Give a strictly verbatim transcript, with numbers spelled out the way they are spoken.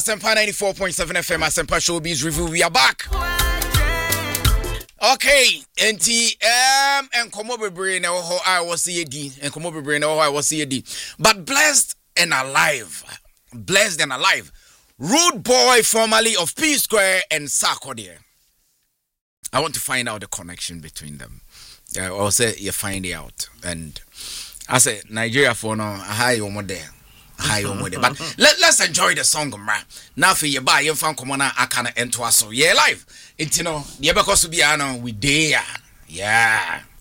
Asempa ninety-four point seven F M, Asempa Showbiz Review. We are back. Okay, N T M and Komobe Brain, I was C A D, and Komobe Brain, I was C A D. But blessed and alive, blessed and alive. Rude Boy, formerly of P Square and Sarkodie. I want to find out the connection between them. Yeah, I'll say you find it out. And I say Nigeria for no high over there. High over there. But let, let's enjoy the song, man. Now for you buy your fan come on, I can't enter so yeah live. It's you know, the because to be on we there. Yeah.